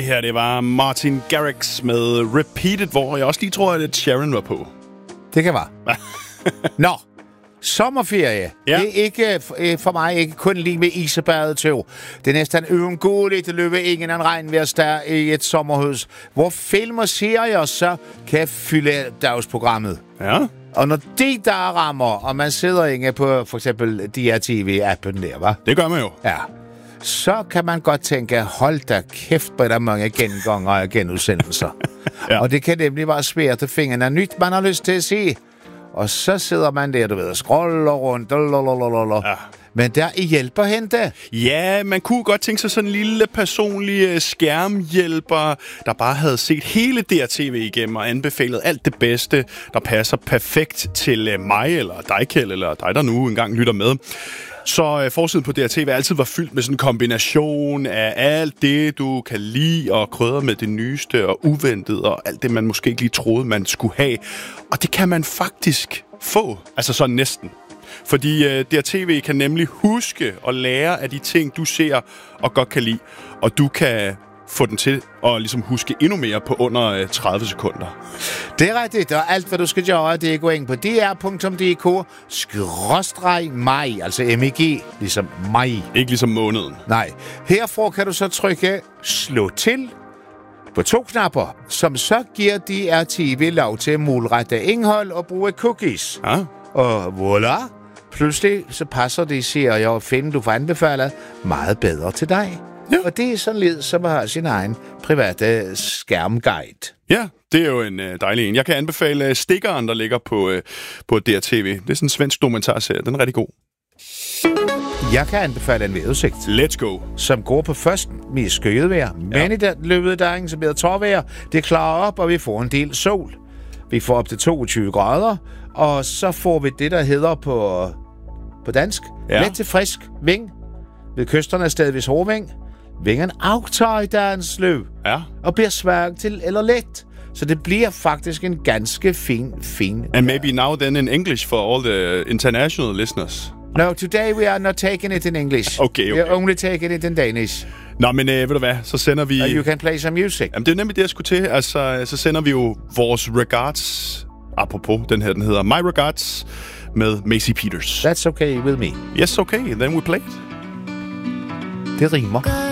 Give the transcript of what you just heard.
her, det var Martin Garrix med Repeated, hvor jeg også lige tror, at Sharon var på. Det kan være. Nå, sommerferie. Ja. Det er ikke for mig ikke kun lige med isebadet tøv. Det er næsten uundgåeligt at løbe ingen en regnværsdag i et sommerhus, hvor film og serier så kan fylde dagsprogrammet. Ja. Og når de der rammer, og man sidder ikke på for eksempel DRTV-appen der, hva? Det gør man jo. Ja. Så kan man godt tænke, hold da kæft, hvor der er mange genganger og genudsendelser. Ja. Og det kan nemlig være svært at finde noget nyt, man har lyst til at se. Og så sidder man der, du ved, og scroller rundt. Ja. Men der hjælper hente. Ja, man kunne godt tænke sig sådan en lille personlig skærmhjælper, der bare havde set hele DRTV igennem og anbefalet alt det bedste, der passer perfekt til mig, eller dig, Kjeld, eller dig, der nu engang lytter med. Så forsiden på DRTV altid var fyldt med sådan en kombination af alt det, du kan lide, og krydder med det nyeste og uventet, og alt det, man måske ikke lige troede, man skulle have. Og det kan man faktisk få, altså sådan næsten. Fordi DRTV kan nemlig huske og lære af de ting, du ser og godt kan lide, og du kan få den til at ligesom huske endnu mere på under 30 sekunder. Det er rigtigt, og alt hvad du skal gøre, det er gå ind på dr.dk/mig, altså MEG, ligesom mig. Ikke ligesom måneden. Nej. Herfra kan du så trykke slå til på 2 knapper, som så giver DRTV lov til at målrette indhold og bruge cookies. Ja. Og voilà, pludselig så passer de serier og film, du får anbefalet, meget bedre til dig. Ja. Og det er sådan lidt, som har sin egen private skærmguide. Ja, det er jo en dejlig en. Jeg kan anbefale Stikkeren, der ligger på DRTV. Det er sådan en svensk dokumentarserie. Den er rigtig god. Jeg kan anbefale en vejrudsigt. Let's go. Som går på først med skødevejr. Men i løbet af dagen, så bliver det tørvejr. Det klarer op, og vi får en del sol. Vi får op til 22 grader, og så får vi det, der hedder på dansk. Ja. Let til frisk vind. Ved kysterne er stadigvis hårdvind. Vinden aftager i dagens løb. Ja. Og bliver svag til eller let. Så det bliver faktisk en ganske fin. And maybe now then in English for all the international listeners. No, today we are not taking it in English. Okay. We are only taking it in Danish. Nå, men ved du hvad, så sender vi... You can play some music. Jamen, det er nemlig det, jeg skulle til. Altså, så sender vi jo vores regards, apropos den her, den hedder My Regards, med Macy Peters. That's okay with me. Yes, okay, then we play it. Det rimer.